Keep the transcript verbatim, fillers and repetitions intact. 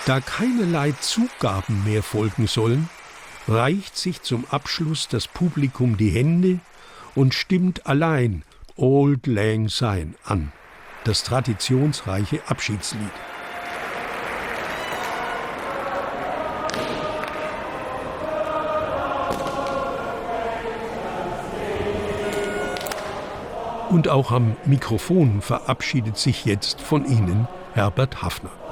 Da keinerlei Zugaben mehr folgen sollen, reicht sich zum Abschluss das Publikum die Hände und stimmt allein Auld Lang Syne an, das traditionsreiche Abschiedslied. Und auch am Mikrofon verabschiedet sich jetzt von Ihnen Herbert Haffner.